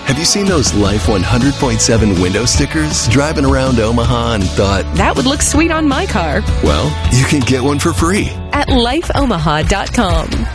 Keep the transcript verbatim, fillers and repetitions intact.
Have you seen those Life one hundred point seven window stickers driving around Omaha and thought, that would look sweet on my car? Well, you can get one for free at life omaha dot com.